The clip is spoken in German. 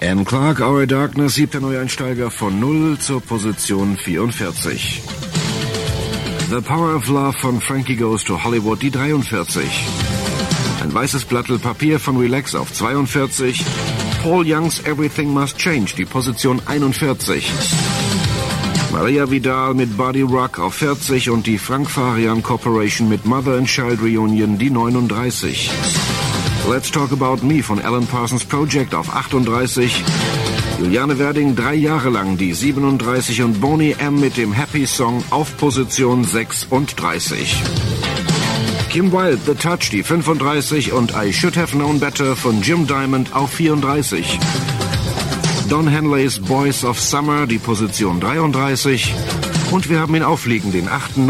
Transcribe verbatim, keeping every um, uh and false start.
Anne Clark, Our Darkness, siebter Neueinsteiger von null zur Position vierundvierzig. The Power of Love von Frankie Goes to Hollywood, die dreiundvierzig. Ein weißes Blattl Papier von Relax auf zweiundvierzig. Paul Youngs Everything Must Change, die Position einundvierzig. Maria Vidal mit Body Rock auf vierzig und die Frank Farian Corporation mit Mother and Child Reunion, die neununddreißig. Let's Talk About Me von Alan Parsons Project auf achtunddreißig. Juliane Werding drei Jahre lang die siebenunddreißig und Boney M mit dem Happy Song auf Position sechsunddreißig. Kim Wilde, The Touch, die fünfunddreißig und I Should Have Known Better von Jim Diamond auf vierunddreißig. Don Henleys Boys of Summer, die Position dreiunddreißig. Und wir haben ihn aufliegen, den achten